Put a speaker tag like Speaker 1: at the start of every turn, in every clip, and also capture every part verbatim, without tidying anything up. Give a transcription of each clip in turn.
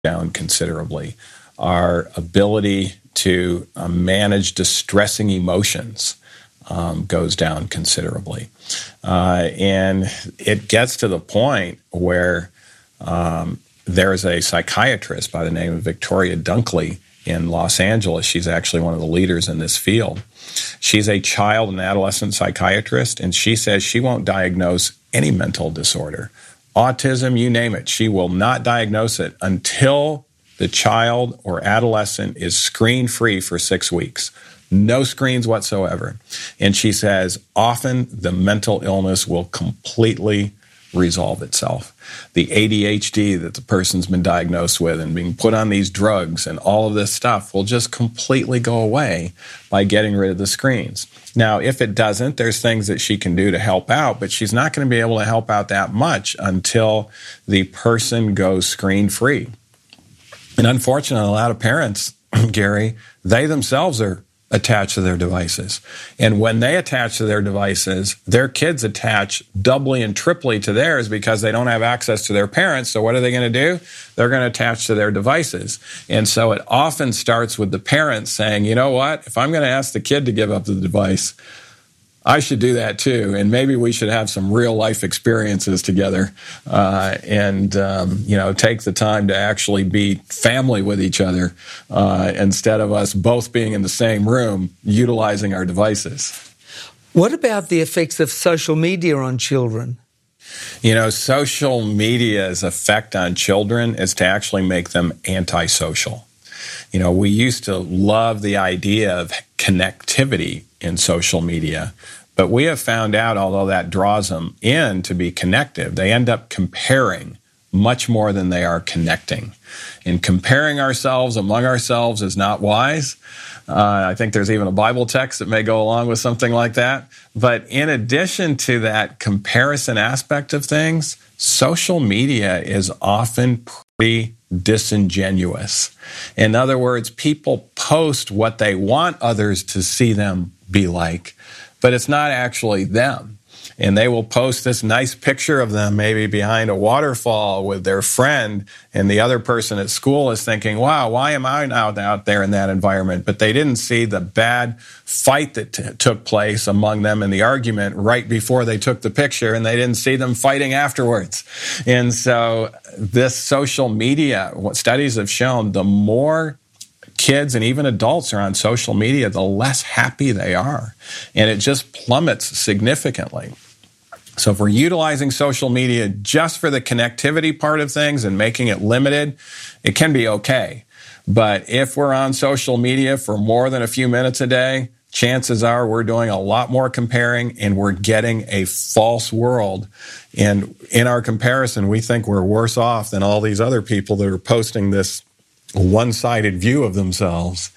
Speaker 1: down considerably. Our ability to uh, manage distressing emotions um, goes down considerably. Uh, and it gets to the point where um, there's a psychiatrist by the name of Victoria Dunkley in Los Angeles. She's actually one of the leaders in this field. She's a child and adolescent psychiatrist, and she says she won't diagnose any mental disorder. Autism, you name it. She will not diagnose it until the child or adolescent is screen-free for six weeks. No screens whatsoever. And she says often the mental illness will completely resolve itself. The A D H D that the person's been diagnosed with and being put on these drugs and all of this stuff will just completely go away by getting rid of the screens. Now, if it doesn't, there's things that she can do to help out, but she's not going to be able to help out that much until the person goes screen-free. And unfortunately, a lot of parents, Gary, they themselves are attached to their devices. And when they attach to their devices, their kids attach doubly and triply to theirs because they don't have access to their parents. So what are they going to do? They're going to attach to their devices. And so it often starts with the parents saying, you know what, if I'm going to ask the kid to give up the device, I should do that too, and maybe we should have some real life experiences together, uh, and um, you know, take the time to actually be family with each other uh, instead of us both being in the same room utilizing our devices.
Speaker 2: What about the effects of social media on children?
Speaker 1: You know, social media's effect on children is to actually make them antisocial. You know, we used to love the idea of connectivity in social media, but we have found out, although that draws them in to be connective, they end up comparing much more than they are connecting. And comparing ourselves among ourselves is not wise. Uh, I think there's even a Bible text that may go along with something like that. But in addition to that comparison aspect of things, social media is often pretty disingenuous. In other words, people post what they want others to see them be like, but it's not actually them. And they will post this nice picture of them maybe behind a waterfall with their friend, and the other person at school is thinking, wow, why am I out, out there in that environment? But they didn't see the bad fight that t- took place among them in the argument right before they took the picture, and they didn't see them fighting afterwards. And so this social media, what studies have shown, the more kids and even adults are on social media, the less happy they are. And it just plummets significantly. So if we're utilizing social media just for the connectivity part of things and making it limited, it can be okay. But if we're on social media for more than a few minutes a day, chances are we're doing a lot more comparing and we're getting a false world. And in our comparison, we think we're worse off than all these other people that are posting this one-sided view of themselves,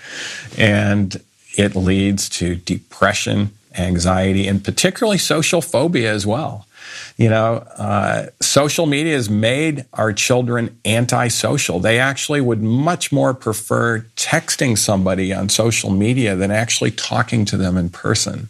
Speaker 1: and it leads to depression, anxiety, and particularly social phobia as well. You know, uh, social media has made our children antisocial. They actually would much more prefer texting somebody on social media than actually talking to them in person.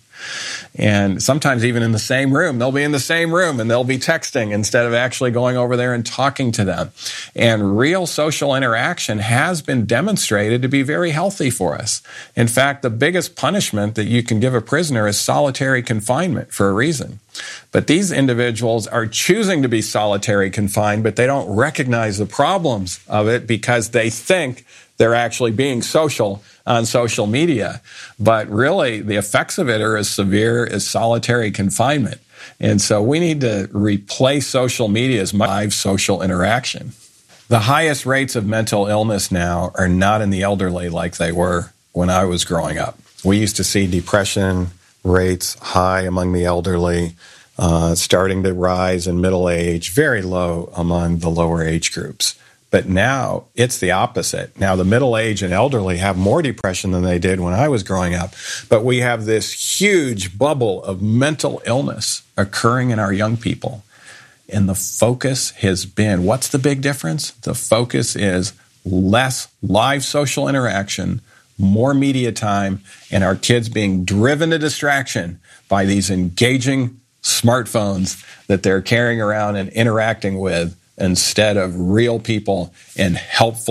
Speaker 1: And sometimes even in the same room, they'll be in the same room and they'll be texting instead of actually going over there and talking to them. And real social interaction has been demonstrated to be very healthy for us. In fact, the biggest punishment that you can give a prisoner is solitary confinement for a reason. But these individuals are choosing to be solitary confined, but they don't recognize the problems of it because they think they're actually being social on social media. But really, the effects of it are as severe as solitary confinement. And so we need to replace social media as live social interaction. The highest rates of mental illness now are not in the elderly like they were when I was growing up. We used to see depression rates high among the elderly, uh, starting to rise in middle age, very low among the lower age groups. But now it's the opposite. Now the middle age and elderly have more depression than they did when I was growing up. But we have this huge bubble of mental illness occurring in our young people. And the focus has been, what's the big difference? The focus is less live social interaction, more media time, and our kids being driven to distraction by these engaging smartphones that they're carrying around and interacting with, instead of real people and helpful